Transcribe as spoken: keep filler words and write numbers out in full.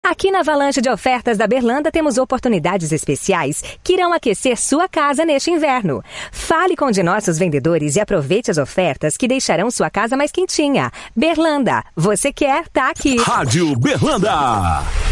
Aqui na Avalanche de Ofertas da Berlanda temos oportunidades especiais que irão aquecer sua casa neste inverno. Fale com um de nossos vendedores e aproveite as ofertas que deixarão sua casa mais quentinha. Berlanda, você quer, tá aqui. Rádio Berlanda.